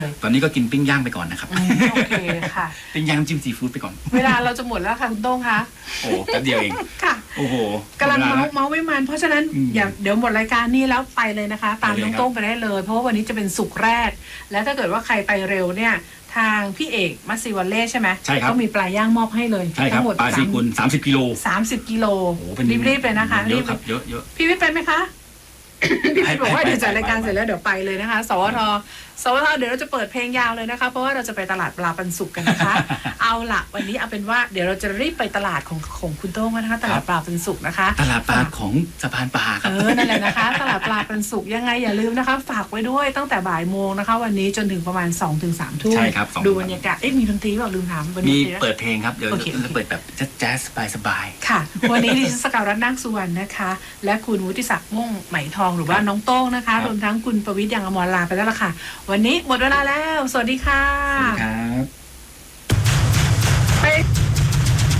ตอนนี้ก็กินปิ้งย่างไปก่อนนะครับโอเคค่ะปิ้งย่างจิ้มซีฟู้ดไปก่อนเวลาเราจะหมดแล้วค่ะคุณโต้งคะโอ้แป๊บเดียวเองค่ะโอ้โหกำลังเมาไม่มันเพราะฉะนั้นอย่าเดี๋ยวหมดรายการนี้แล้วไปเลยนะคะตามน้องโต้งไปได้เลยเพราะว่าวันนี้จะเป็นสุกแรกและถ้าเกิดว่าใครไปเร็วเนี่ยทางพี่เอกมัสซิวัลเล่ใช่ไหมใช่ครับก็มีปลาย่างมอบให้เลยทั้งหมดปลาซีกุล30 กิโล 30 กิโลรีบๆเลยนะคะรีบครับเยอะพี่วิทย์เป็นไหมคะพี่บอกว่าเดี๋ยวจัดรายการเสร็จแล้วเดี๋ยวไปเลยนะคะสวทเดี๋ยวเราจะเปิดเพลงยาวเลยนะคะเพราะว่าเราจะไปตลาดปลาปันสุกกันนะคะเอาละวันนี้เอาเป็นว่าเดี๋ยวเราจะรีบไปตลาดของคุณโต้งนะคะตลาดปลาปันสุกนะคะตลาดปลาของสะพานปลาครับนั่นแหละนะคะตลาดปลาปันสุกยังไงอย่าลืมนะคะฝากไว้ด้วยตั้งแต่บ่ายโมงนะคะวันนี้จนถึงประมาณ 2-3 ทุ่มใช่ครับดูบรรยากาศมีดนตรีเปล่าลืมถามมีเปิดเพลงครับเดี๋ยวจะเปิดแบบแจ๊สสบายค่ะวันนี้ดิฉันสกาวรัตน์นาคสุวรรณนะคะและคุณวุฒิศักดิ์ม่วงไหมทองหรือว่าน้องโต้งนะคะรวมทั้งคุณประวิตรยังอมรลาไปแล้วล่ะค่ะวันนี้หมดเวลาแล้วสวัสดีค่ะสวัสดีครับ